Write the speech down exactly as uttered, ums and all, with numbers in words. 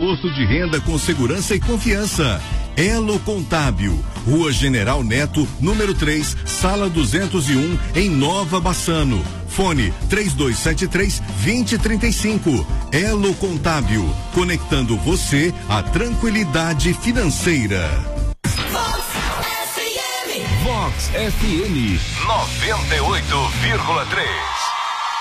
imposto de renda com segurança e confiança. Elo Contábil, Rua General Neto, número três, sala duzentos e um, em Nova Bassano. Fone três dois sete três, dois zero três cinco. Elo Contábil, conectando você à tranquilidade financeira. Vox F M noventa e oito vírgula três.